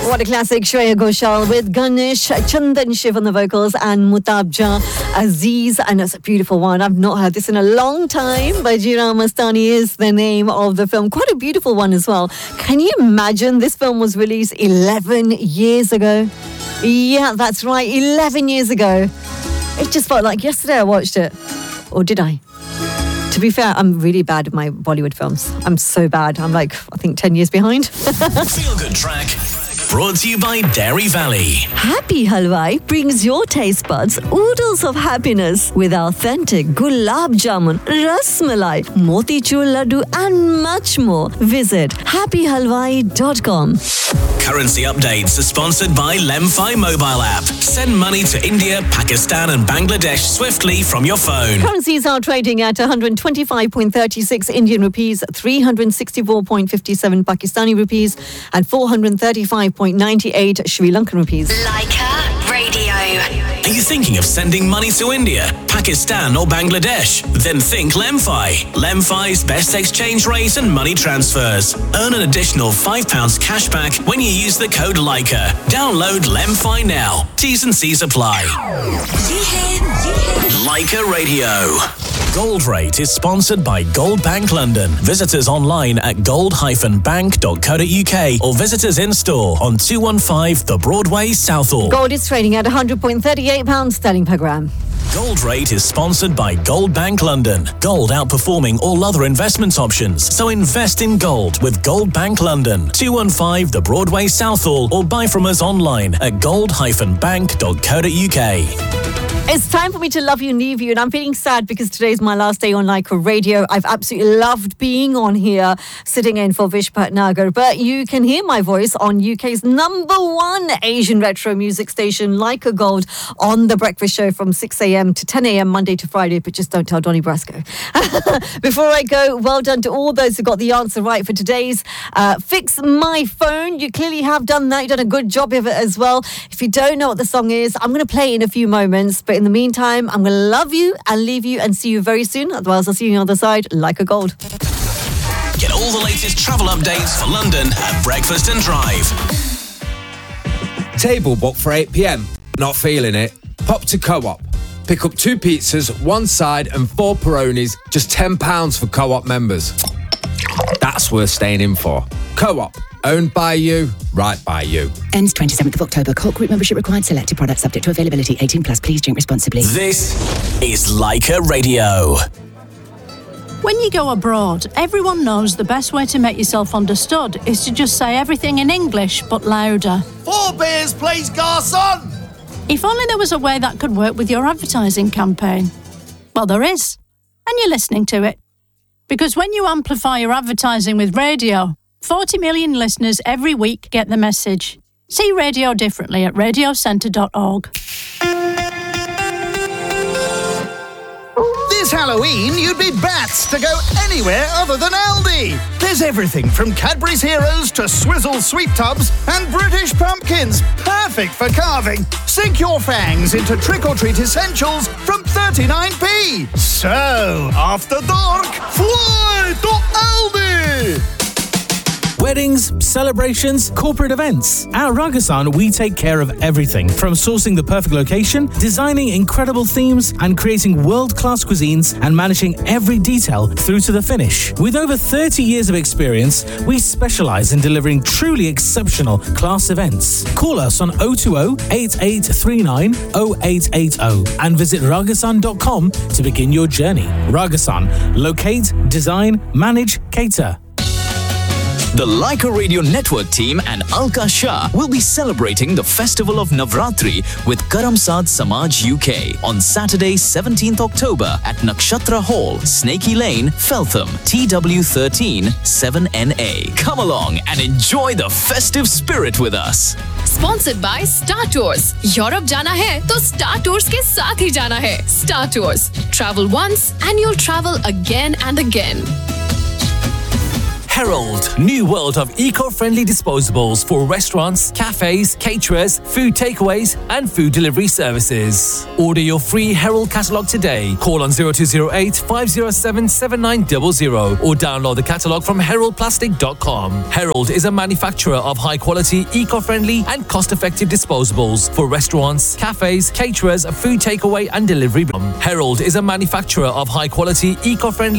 What a classic. Shreya Ghoshal with Ganesh, Chandan Shiv on the vocals and Mutabja Aziz. And it's a beautiful one. I've not heard this in a long time. Bajirao Mastani is the name of the film. Quite a beautiful one as well. Can you imagine this film was released 11 years ago? Yeah, that's right. 11 years ago. It just felt like yesterday I watched it. Or did I? To be fair, I'm really bad at my Bollywood films. I'm so bad. I'm like, I think 10 years behind. Feel Good Track. Brought to you by Dairy Valley. Happy Halwai brings your taste buds oodles of happiness with authentic gulab jamun, ras malai, motichur laddu and much more. Visit happyhalwai.com. Currency updates are sponsored by Lemfi mobile app. Send money to India, Pakistan and Bangladesh swiftly from your phone. Currencies are trading at 125.36 Indian rupees, 364.57 Pakistani rupees and 435.98 Sri Lankan rupees. Leica Radio. Are you thinking of sending money to India, Pakistan or Bangladesh? Then think Lemfi. Lemfi's best exchange rate and money transfers. Earn an additional £5 cashback when you use the code Leica. Download Lemfi now. T's and C's apply. Leica Radio. Gold Rate is sponsored by Gold Bank London. Visit us online at gold-bank.co.uk or visit us in store on 215 The Broadway, Southall. Gold is trading at £100.38 sterling per gram. Gold Rate is sponsored by Gold Bank London. Gold outperforming all other investment options. So invest in gold with Gold Bank London. 215 The Broadway, Southall or buy from us online at gold-bank.co.uk. It's time for me to love you, leave you, and I'm feeling sad because today's my last day on Leica Radio. I've absolutely loved being on here, sitting in for Vish Bhatnagar, but you can hear my voice on UK's #1 Asian retro music station, Leica Gold, on The Breakfast Show from 6 a.m. to 10 a.m. Monday to Friday, but just don't tell Donny Brasco. Before I go, well done to all those who got the answer right for today's Fix My Phone. You clearly have done that. You've done a good job of it as well. If you don't know what the song is, I'm going to play it in a few moments, but in the meantime, I'm going to love you and leave you and see you very soon. Otherwise, I'll see you on the other side, Leica Gold. Get all the latest travel updates for London at Breakfast and Drive. Table booked for 8 p.m. Not feeling it? Pop to Co-op. Pick up 2 pizzas, 1 side and 4 Peronis, just £10 for Co-op members. That's worth staying in for. Co-op. Owned by you, right by you. Ends 27th of October. Cork Group membership required. Selected products subject to availability. 18 plus. Please drink responsibly. This is Leica Radio. When you go abroad, everyone knows the best way to make yourself understood is to just say everything in English, but louder. 4 beers, please, garçon! If only there was a way that could work with your advertising campaign. Well, there is. And you're listening to it. Because when you amplify your advertising with radio, 40 million listeners every week get the message. See radio differently at radiocentre.org. This Halloween, you'd be bats to go anywhere other than Aldi. There's everything from Cadbury's Heroes to Swizzle Sweet Tubs and British pumpkins. Perfect for carving. Sink your fangs into trick-or-treat essentials from 39p. So, after dark, fly to Aldi! Weddings, celebrations, corporate events. At Ragasan, we take care of everything from sourcing the perfect location, designing incredible themes, and creating world-class cuisines and managing every detail through to the finish. With over 30 years of experience, we specialize in delivering truly exceptional class events. Call us on 020-8839-0880 and visit ragasan.com to begin your journey. Ragasan. Locate, design, manage, cater. The Leica Radio Network team and Alka Shah will be celebrating the Festival of Navratri with Karamsad Samaj UK on Saturday, 17th October at Nakshatra Hall, Snakey Lane, Feltham, TW13 7NA. Come along and enjoy the festive spirit with us. Sponsored by Star Tours. Europe जाना है तो Star Tours के साथ ही जाना है. Star Tours. Travel once and you'll travel again and again. Herald, new world of eco-friendly disposables for restaurants, cafes, caterers, food takeaways and food delivery services. Order your free Herald catalogue today. Call on 0208 507 7900 or download the catalogue from heraldplastic.com. Herald is a manufacturer of high-quality, eco-friendly and cost-effective disposables for restaurants, cafes, caterers, food takeaway and delivery. Herald is a manufacturer of high-quality, eco-friendly